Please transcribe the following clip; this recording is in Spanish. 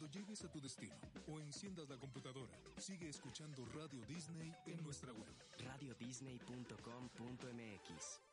Cuando llegues a tu destino o enciendas la computadora, sigue escuchando Radio Disney en nuestra web. radiodisney.com.mx.